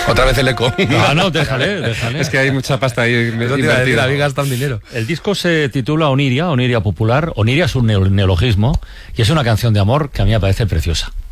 Otra vez el eco. No, déjale. Es que hay mucha pasta ahí. No te iba a decir, habéis gastado un dinero. El disco se titula Oniria Popular. Oniria es un neologismo y es una canción de amor que a mí me parece preciosa.